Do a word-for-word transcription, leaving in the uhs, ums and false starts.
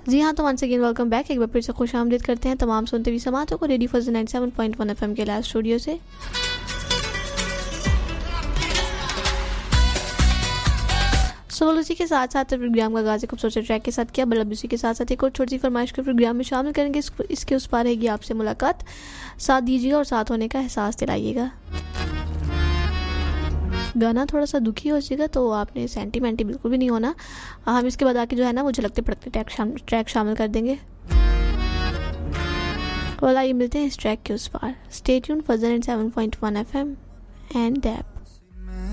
जी हाँ, तो once again welcome back. एक बार फिर से खुश आमदीद करते हैं तमाम सुनते हुए समातों को radio for ninety seven point one FM के लाइव स्टूडियो से। सो उसी के साथ साथ प्रोग्राम का आगाज़ खूबसूरत ट्रैक के साथ किया, बल्कि उसी के साथ साथ एक और छोटी सी फरमाइश को प्रोग्राम में शामिल करेंगे। इस, इसके उस पार रहेगी आपसे मुलाकात। साथ दीजिएगा और साथ होने का एहसास दिलाइएगा। गाना थोड़ा सा दुखी हो जाएगा तो आपने सेंटीमेंटी बिल्कुल भी नहीं होना। हम इसके बाद आके जो है ना वो झलकते पड़कते ट्रैक शाम, ट्रैक शामिल कर देंगे। तो आइए मिलते हैं इस ट्रैक के उस पार। Stay tuned for ninety seven point one FM and दैप।